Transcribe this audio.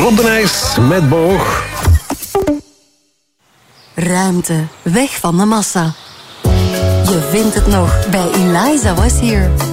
Rob de Nijs met Boog. Ruimte, weg van de massa. Je vindt het nog bij Eliza Was Here.